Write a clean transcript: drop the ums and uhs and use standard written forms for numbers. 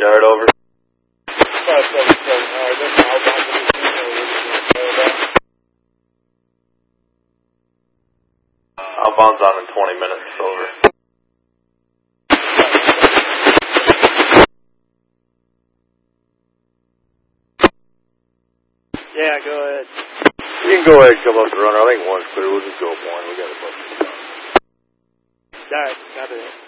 Jared, over. 577, alright, that's outbound to the Outbound's on in 20 minutes, over. Yeah, go ahead. You can go ahead and come up and run. I think one's clear. We'll just go up one. We got a bunch of stuff. Alright, got it.